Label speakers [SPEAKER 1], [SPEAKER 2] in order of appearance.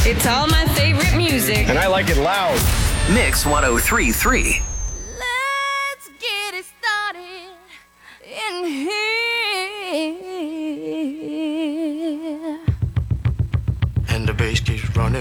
[SPEAKER 1] It's all my favorite music.
[SPEAKER 2] And I like it loud.
[SPEAKER 3] Mix 1033.
[SPEAKER 4] Let's get it started in here.
[SPEAKER 5] And the bass keeps running.